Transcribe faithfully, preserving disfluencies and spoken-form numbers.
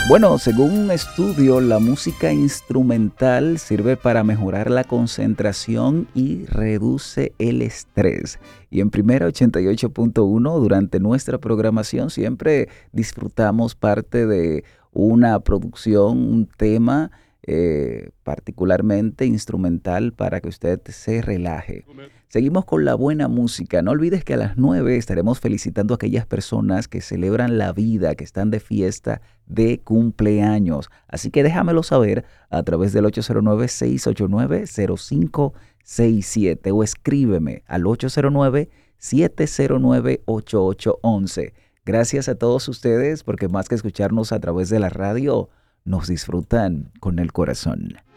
Bueno, según un estudio, la música instrumental sirve para mejorar la concentración y reduce el estrés. Y en Primera ochenta y ocho punto uno, durante nuestra programación, siempre disfrutamos parte de una producción, un tema eh, particularmente instrumental para que usted se relaje. Seguimos con la buena música. No olvides que a las nueve estaremos felicitando a aquellas personas que celebran la vida, que están de fiesta de cumpleaños. Así que déjamelo saber a través del ocho cero nueve, seis ocho nueve, cero cinco seis siete o escríbeme al ocho cero nueve, siete cero nueve, ocho ocho uno uno. Gracias a todos ustedes porque más que escucharnos a través de la radio, nos disfrutan con el corazón.